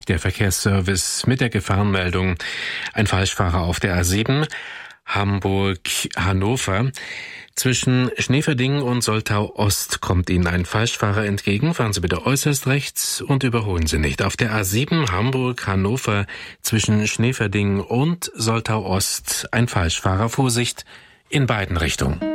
Der Verkehrsservice mit der Gefahrenmeldung. Ein Falschfahrer auf der A7 Hamburg-Hannover. Zwischen Schneeverding und Soltau Ost kommt Ihnen ein Falschfahrer entgegen. Fahren Sie bitte äußerst rechts und überholen Sie nicht. Auf der A7 Hamburg-Hannover zwischen Schneeverding und Soltau Ost ein Falschfahrer. Vorsicht in beiden Richtungen.